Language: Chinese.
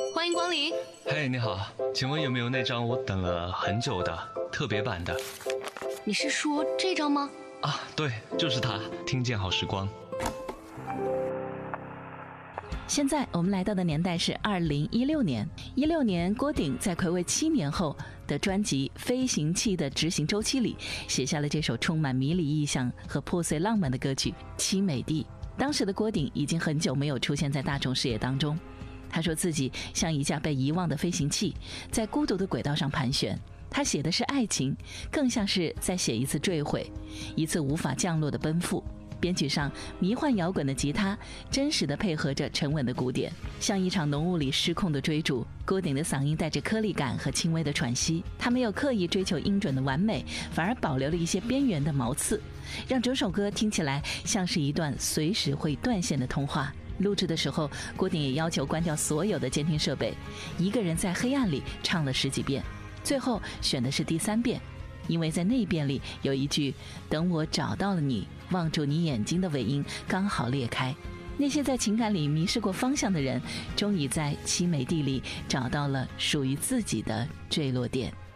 欢迎光临。 嘿，你好，请问有没有那张我等了很久的特别版的？ 你是说这张吗？ 啊，对，就是它，听见好时光。 现在我们来到的年代是2016年，16年郭顶在睽违7年后的专辑《飞行器的执行周期》里，写下了这首充满迷离意象和破碎浪漫的歌曲《凄美地》。当时的郭顶已经很久没有出现在大众视野当中，他说自己像一架被遗忘的飞行器，在孤独的轨道上盘旋。他写的是爱情，更像是在写一次坠毁，一次无法降落的奔赴。编曲上迷幻摇滚的吉他真实地配合着沉稳的鼓点，像一场浓雾里失控的追逐。郭顶的嗓音带着颗粒感和轻微的喘息，他没有刻意追求音准的完美，反而保留了一些边缘的毛刺，让整首歌听起来像是一段随时会断线的通话。录制的时候，郭顶也要求关掉所有的监听设备，一个人在黑暗里唱了10几遍，最后选的是第3遍，因为在那一遍里有一句“等我找到了你，望住你眼睛”的尾音刚好裂开。那些在情感里迷失过方向的人，终于在凄美地里找到了属于自己的坠落点。